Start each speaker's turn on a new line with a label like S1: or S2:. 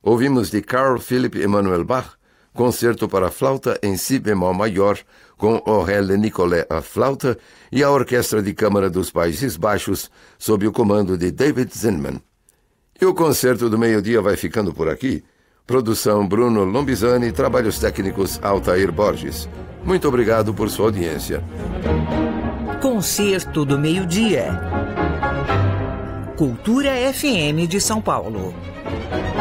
S1: Ouvimos de Carl Philipp Emanuel Bach, Concerto para Flauta em Si bemol maior, com Aurélie Nicolet à flauta e a Orquestra de Câmara dos Países Baixos, sob o comando de David Zinman. E o Concerto do Meio-Dia vai ficando por aqui. Produção Bruno Lombizani, trabalhos técnicos Altair Borges. Muito obrigado por sua audiência.
S2: Concerto do Meio-Dia. Cultura FM de São Paulo.